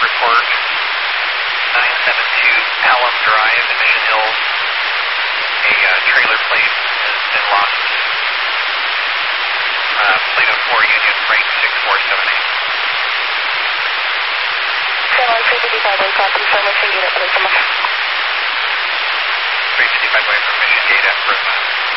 report 972 Pelham Drive in Mission Hills. A trailer plate has been lost. Plate of 4 Union Freight 6478. Channel 355 way, copy, so Mission Gate at Prisma. 355 way from Mission Gate at Prisma.